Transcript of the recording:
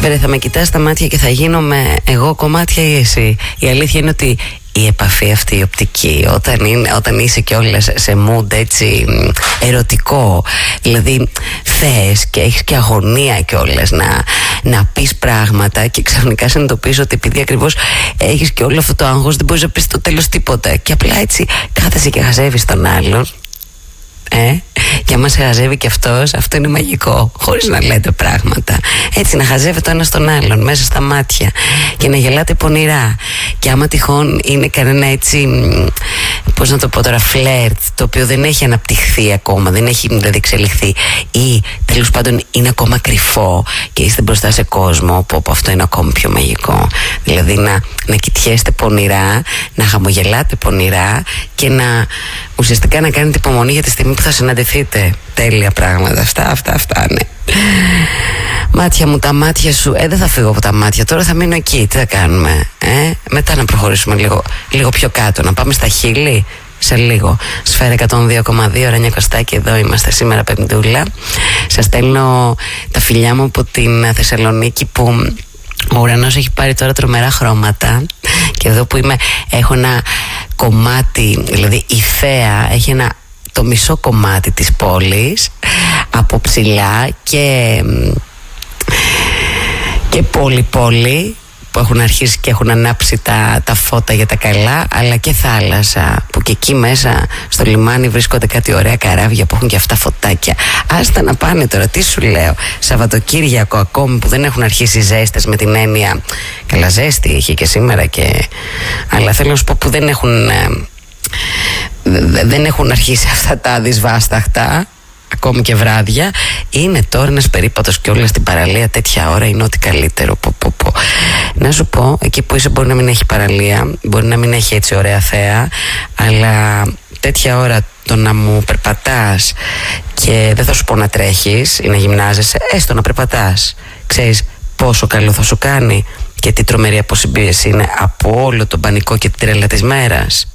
Βέβαια θα με κοιτάς στα μάτια και θα γίνομαι εγώ κομμάτια ή εσύ. Η αλήθεια είναι ότι η επαφή αυτή η οπτική, όταν είσαι κιόλας σε mood έτσι ερωτικό, δηλαδή θες και έχεις και αγωνία κιόλας να πεις πράγματα και ξαφνικά συνειδητοποιείς ότι επειδή ακριβώς έχεις και όλο αυτό το άγχος δεν μπορείς να πεις το τέλος τίποτα και απλά έτσι κάθεσαι και χαζεύεις τον άλλον. Και άμα σε χαζεύει και αυτός, αυτό είναι μαγικό, χωρίς να λέτε πράγματα. Έτσι να χαζεύετε ο ένας τον άλλον μέσα στα μάτια και να γελάτε πονηρά. Και άμα τυχόν είναι κανένα έτσι, πώς να το πω τώρα, φλερτ, το οποίο δεν έχει αναπτυχθεί ακόμα, δεν έχει δηλαδή εξελιχθεί, ή τέλος πάντων είναι ακόμα κρυφό και είστε μπροστά σε κόσμο, όπου αυτό είναι ακόμη πιο μαγικό. Δηλαδή να κοιτιέστε πονηρά, να χαμογελάτε πονηρά και ουσιαστικά να κάνετε υπομονή για τη στιγμή που θα συναντηθείτε. Τέλεια πράγματα αυτά, ναι. Μάτια μου, τα μάτια σου. Δεν θα φύγω από τα μάτια. Τώρα θα μείνω εκεί. Τι θα κάνουμε, μετά να προχωρήσουμε λίγο πιο κάτω. Να πάμε στα χείλη σε λίγο. Σφαίρα 102,2, Ράνια Κωστάκη, εδώ είμαστε σήμερα Πεμπτούλα. Σας στέλνω τα φιλιά μου από την Θεσσαλονίκη, που ο ουρανός έχει πάρει τώρα τρομερά χρώματα. Και εδώ που είμαι έχω ένα κομμάτι, δηλαδή η θέα έχει το μισό κομμάτι της πόλης από ψηλά και πόλη που έχουν αρχίσει και έχουν ανάψει τα φώτα για τα καλά, αλλά και θάλασσα, που και εκεί μέσα στο λιμάνι βρίσκονται κάτι ωραία καράβια που έχουν και αυτά φωτάκια. Άστα να πάνε τώρα, τι σου λέω, Σαββατοκύριακο ακόμη που δεν έχουν αρχίσει ζέστες, με την έννοια, καλά ζέστη είχε και σήμερα αλλά θέλω να σου πω που δεν έχουν αρχίσει αυτά τα δυσβάσταχτα ακόμη και βράδια. Είναι τώρα ένας περίπατος και όλα στην παραλία τέτοια ώρα είναι ό,τι καλύτερο. Να σου πω, εκεί που είσαι μπορεί να μην έχει παραλία, μπορεί να μην έχει έτσι ωραία θέα, αλλά τέτοια ώρα το να μου περπατάς και δεν θα σου πω να τρέχεις ή να γυμνάζεσαι, έστω να περπατάς, ξέρεις πόσο καλό θα σου κάνει και τι τρομερή αποσυμπίεση είναι από όλο τον πανικό και την τρέλα της μέρας.